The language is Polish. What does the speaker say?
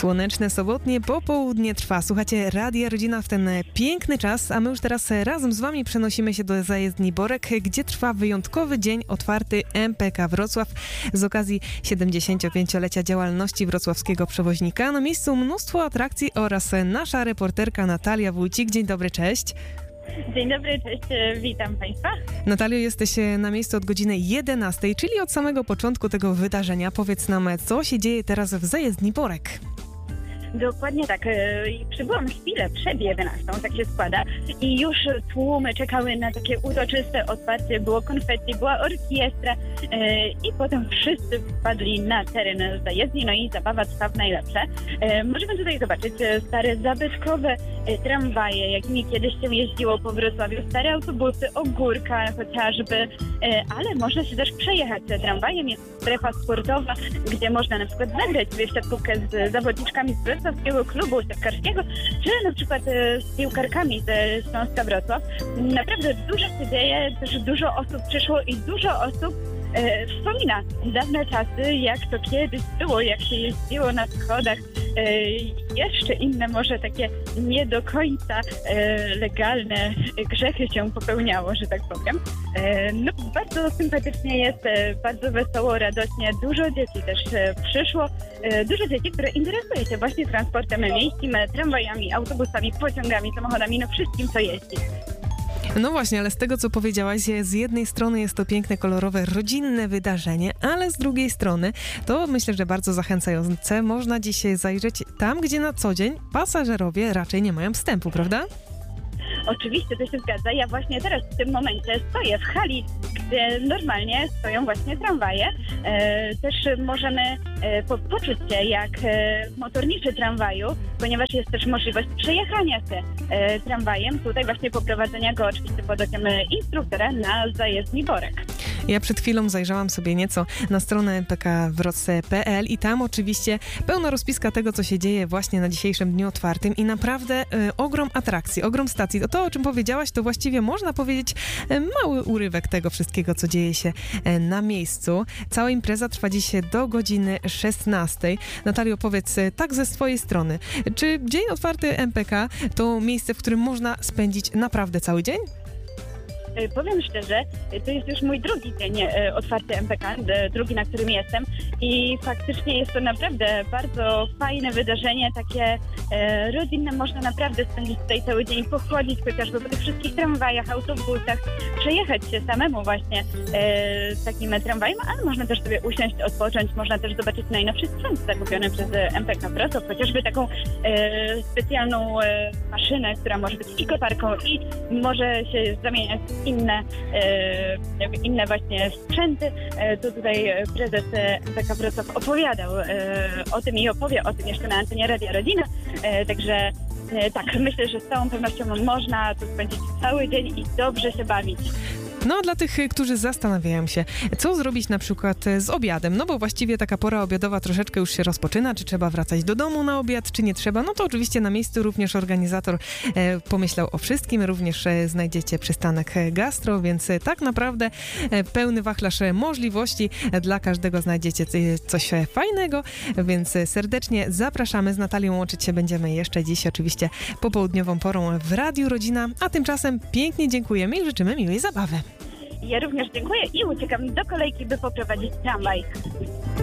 Słoneczne, sobotnie popołudnie trwa. Słuchacie Radia Rodzina w ten piękny czas, a my już teraz razem z wami przenosimy się do zajezdni Borek, gdzie trwa wyjątkowy dzień otwarty MPK Wrocław z okazji 75-lecia działalności wrocławskiego przewoźnika. Na miejscu mnóstwo atrakcji oraz nasza reporterka Natalia Wójcik. Dzień dobry, cześć. Dzień dobry, cześć, witam Państwa. Natalio, jesteś na miejscu od godziny 11, czyli od samego początku tego wydarzenia. Powiedz nam, co się dzieje teraz w zajezdni Borek? Dokładnie tak. Przybyłam chwilę przed 11, tak się składa, i już tłumy czekały na takie uroczyste otwarcie. Było konfetti, była orkiestra i potem wszyscy wpadli na teren zajezdni, no i zabawa trwa w najlepsze. Możemy tutaj zobaczyć stare zabytkowe tramwaje, jakimi kiedyś się jeździło po Wrocławiu, stare autobusy, Ogórka chociażby, ale można się też przejechać tramwajem. Jest strefa sportowa, gdzie można na przykład zagrać sobie w siatkówkę z zawodniczkami z Wrocławskiego Klubu Siatkarskiego, czy na przykład z piłkarkami ze Śląska Wrocław. Naprawdę dużo się dzieje, też dużo osób przyszło i dużo osób wspomina dawne czasy, jak to kiedyś było, jak się jeździło na schodach. Jeszcze inne może takie nie do końca legalne grzechy się popełniało, że tak powiem. No, bardzo sympatycznie jest, bardzo wesoło, radośnie. Dużo dzieci też przyszło. Dużo dzieci, które interesuje się właśnie transportem miejskim, tramwajami, autobusami, pociągami, samochodami, no wszystkim, co jeździ. No właśnie, ale z tego, co powiedziałaś, z jednej strony jest to piękne, kolorowe, rodzinne wydarzenie, ale z drugiej strony to myślę, że bardzo zachęcające. Można dzisiaj zajrzeć tam, gdzie na co dzień pasażerowie raczej nie mają wstępu, prawda? Oczywiście, to się zgadza. Ja właśnie teraz w tym momencie stoję w hali, gdzie normalnie stoją właśnie tramwaje. Też możemy poczuć się jak motorniczy tramwaju, ponieważ jest też możliwość przejechania się tramwajem. Tutaj właśnie poprowadzenia go oczywiście pod okiem instruktora na zajezdni Borek. Ja przed chwilą zajrzałam sobie nieco na stronę mpkwroc.pl i tam oczywiście pełna rozpiska tego, co się dzieje właśnie na dzisiejszym dniu otwartym i naprawdę ogrom atrakcji, ogrom stacji. To, o czym powiedziałaś, to właściwie można powiedzieć mały urywek tego wszystkiego, co dzieje się na miejscu. Cała impreza trwa dziś do godziny 16. Natalio, powiedz tak ze swojej strony, czy dzień otwarty MPK to miejsce, w którym można spędzić naprawdę cały dzień? Powiem szczerze, to jest już mój drugi dzień otwarty MPK, drugi, na którym jestem, i faktycznie jest to naprawdę bardzo fajne wydarzenie, takie rodzinne. Można naprawdę spędzić tutaj cały dzień, pochodzić chociażby po tych wszystkich tramwajach, autobusach, przejechać się samemu właśnie takim tramwajem, ale można też sobie usiąść, odpocząć, można też zobaczyć najnowszy sprzęt zakupiony przez MPK Wrocław, chociażby taką specjalną maszynę, która może być i koparką, i może się zamieniać w inne właśnie sprzęty. To tutaj prezes MPK Wrocław opowiadał o tym i opowie o tym jeszcze na antenie Radia Rodzina. Także tak, myślę, że z całą pewnością można tu spędzić cały dzień i dobrze się bawić. No, dla tych, którzy zastanawiają się, co zrobić na przykład z obiadem, no bo właściwie taka pora obiadowa troszeczkę już się rozpoczyna, czy trzeba wracać do domu na obiad, czy nie trzeba, no to oczywiście na miejscu również organizator pomyślał o wszystkim, również znajdziecie przystanek gastro, więc tak naprawdę pełny wachlarz możliwości, dla każdego znajdziecie coś fajnego, więc serdecznie zapraszamy. Z Natalią łączyć się będziemy jeszcze dziś, oczywiście popołudniową porą w Radiu Rodzina, a tymczasem pięknie dziękujemy i życzymy miłej zabawy. Ja również dziękuję i uciekam do kolejki, by poprowadzić tramwaj.